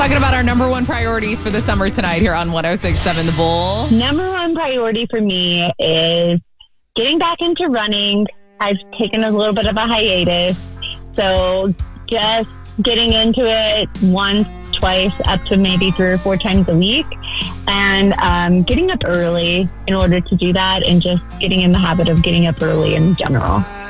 talking about our number one priorities for the summer tonight here on 106.7 The Bull. Number one priority for me is getting back into running. I've taken a little bit of a hiatus. So just getting into it once, twice, up to maybe 3 or 4 times a week. And getting up early in order to do that, and just getting in the habit of getting up early in general.